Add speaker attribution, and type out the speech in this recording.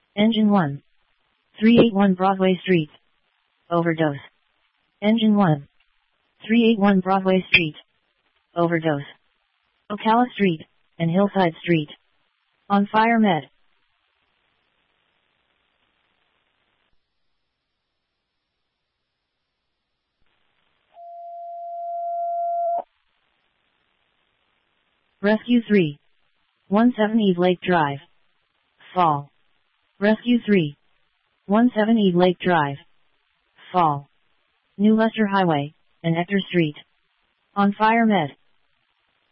Speaker 1: Engine 1. 381 Broadway Street. Overdose. Engine 1. 381 Broadway Street. Overdose. Ocala Street, and Hillside Street. On fire med. Rescue 3. 17 Eve Lake Drive. Fall. Rescue 3. 17 Eve Lake Drive. Fall. New Leicester Highway, and Ector Street. On fire med.